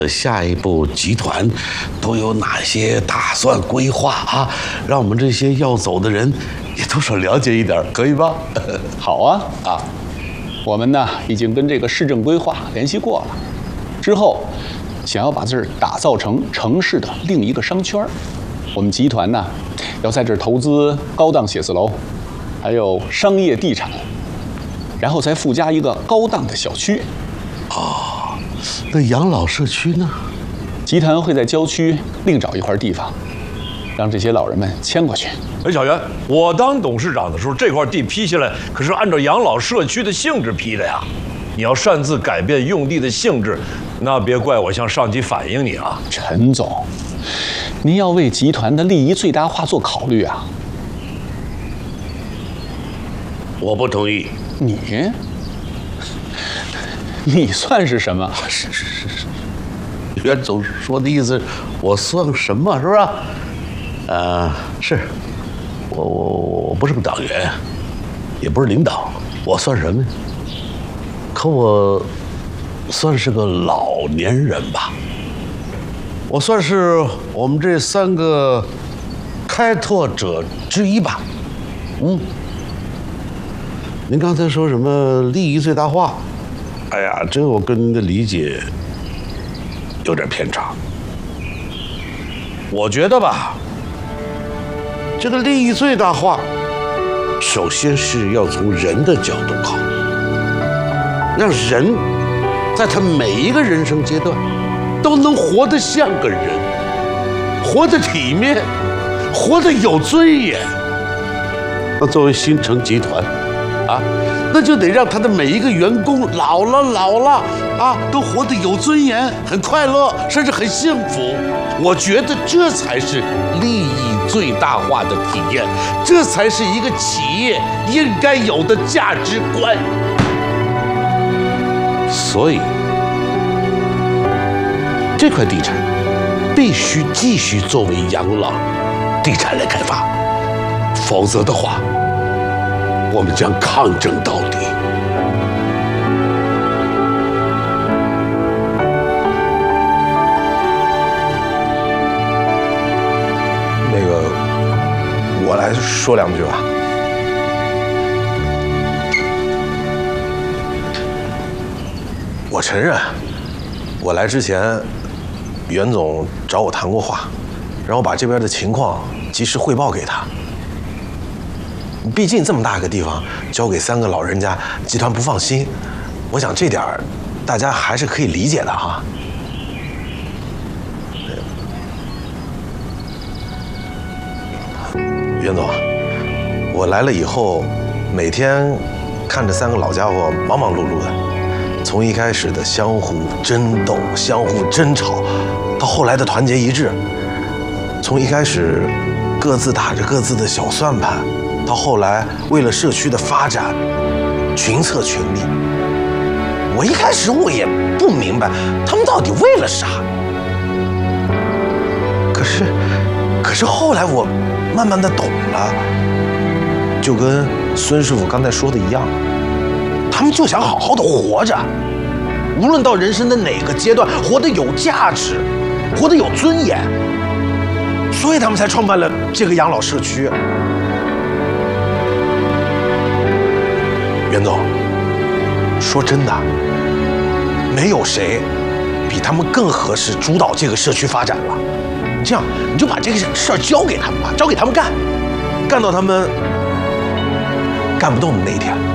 下一步集团都有哪些打算规划啊？让我们这些要走的人也多少了解一点，可以吧？ 好啊啊！我们呢已经跟这个市政规划联系过了，之后想要把这儿打造成城市的另一个商圈。我们集团呢要在这儿投资高档写字楼，还有商业地产，然后再附加一个高档的小区。 哦，那养老社区呢？ 集团会在郊区另找一块地方，让这些老人们迁过去。 哎，小袁，我当董事长的时候，这块地批下来可是按照养老社区的性质批的呀。你要擅自改变用地的性质，那别怪我向上级反映你啊。 陈总，您要为集团的利益最大化做考虑啊。 我不同意。 你算是什么？ 是。袁总说的意思，我算什么是吧？是，我不是个党员，也不是领导，我算什么呀？可我算是个老年人吧。我算是我们这3个开拓者之一吧。您刚才说什么利益最大化？哎呀，这我跟您的理解有点偏差。我觉得吧，这个利益最大化，首先是要从人的角度考虑，让人在他每一个人生阶段都能活得像个人，活得体面，活得有尊严。那作为新城集团啊，那就得让他的每一个员工老了啊，都活得有尊严，很快乐，甚至很幸福。我觉得这才是利益最大化的体验，这才是一个企业应该有的价值观。所以，这块地产必须继续作为养老地产来开发，否则的话，我们将抗争到底。 那个，我来说2句吧。我承认，我来之前，袁总找我谈过话，让我把这边的情况及时汇报给他。毕竟这么大个地方交给3个老人家，集团不放心。我想这点大家还是可以理解的哈。袁总，我来了以后，每天看着3个老家伙忙忙碌碌的，从一开始的相互争斗、相互争吵，到后来的团结一致；从一开始各自打着各自的小算盘，到后来为了社区的发展群策群力。我一开始我也不明白他们到底为了啥，可是后来我慢慢的懂了，就跟孙师傅刚才说的一样，他们就想好好的活着，无论到人生的哪个阶段，活得有价值，活得有尊严，所以他们才创办了这个养老社区。袁总，说真的，没有谁比他们更合适主导这个社区发展了。这样，你就把这个事儿交给他们吧，交给他们干，干到他们干不动的那一天。